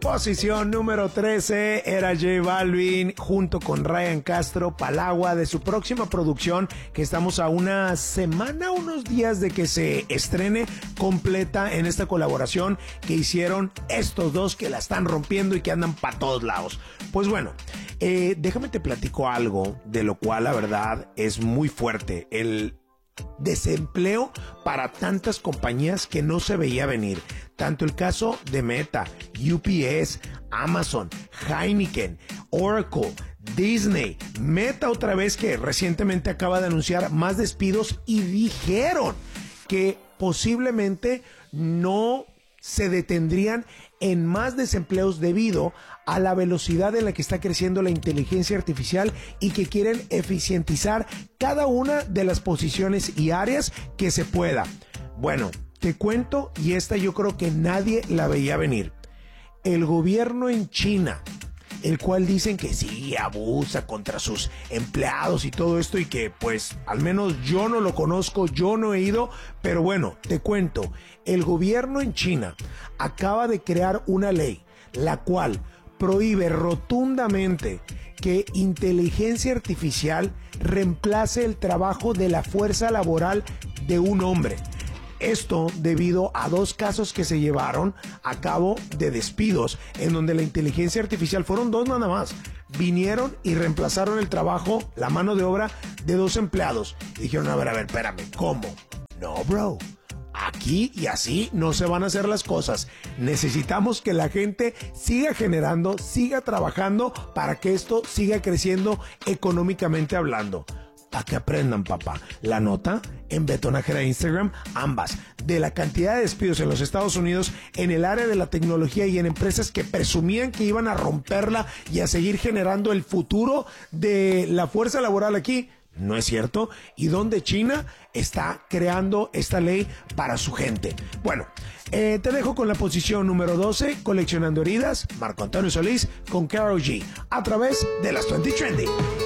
Posición número 13 era J Balvin junto con Ryan Castro, Palagua, de su próxima producción, que estamos a una semana, unos días de que se estrene completa en esta colaboración que hicieron estos dos que la están rompiendo y que andan para todos lados. Pues bueno, déjame te platico algo de lo cual la verdad es muy fuerte. El desempleo para tantas compañías que no se veía venir. Tanto el caso de Meta, UPS, Amazon, Heineken, Oracle, Disney, Meta otra vez que recientemente acaba de anunciar más despidos y dijeron que posiblemente no se detendrían en más desempleos debido a la velocidad en la que está creciendo la inteligencia artificial y que quieren eficientizar cada una de las posiciones y áreas que se pueda. Bueno, te cuento, y esta yo creo que nadie la veía venir. El gobierno en China, el cual dicen que sí abusa contra sus empleados y todo esto, y que pues al menos yo no lo conozco, yo no he ido, pero bueno, te cuento, el gobierno en China acaba de crear una ley la cual prohíbe rotundamente que inteligencia artificial reemplace el trabajo de la fuerza laboral de un hombre. Esto debido a dos casos que se llevaron a cabo de despidos, en donde la inteligencia artificial, fueron dos nada más, vinieron y reemplazaron el trabajo, la mano de obra de dos empleados. Y dijeron, a ver, espérame, ¿cómo? No, bro. Aquí y así no se van a hacer las cosas. Necesitamos que la gente siga generando, siga trabajando para que esto siga creciendo económicamente hablando. Para que aprendan, papá. La nota en Betonajera Instagram, ambas, de la cantidad de despidos en los Estados Unidos en el área de la tecnología y en empresas que presumían que iban a romperla y a seguir generando el futuro de la fuerza laboral aquí. No es cierto. Y donde China está creando esta ley para su gente. Bueno, te dejo con la posición número 12, Coleccionando Heridas, Marco Antonio Solís con Karol G, a través de las 20 Trending.